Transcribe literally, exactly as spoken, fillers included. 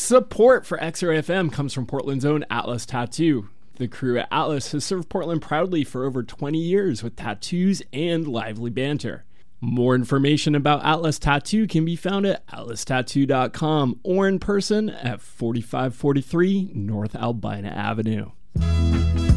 Support for X-Ray F M comes from Portland's own Atlas Tattoo. The crew at Atlas has served Portland proudly for over twenty years with tattoos and lively banter. More information about Atlas Tattoo can be found at atlas tattoo dot com or in person at forty-five forty-three North Albina Avenue.